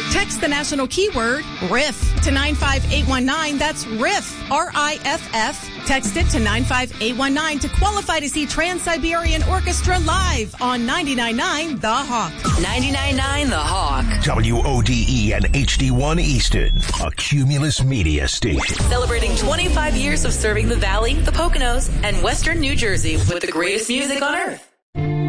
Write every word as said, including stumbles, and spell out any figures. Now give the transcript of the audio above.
Text the national keyword RIFF to nine five eight one nine. That's RIFF, R I F F. Text it to nine five eight one nine to qualify to see Trans-Siberian Orchestra live on ninety-nine point nine The Hawk. ninety-nine point nine The Hawk. W O D E and H D one Easton, a Cumulus media station. Celebrating twenty-five years of serving the Valley, the Poconos, and Western New Jersey with the greatest music on earth.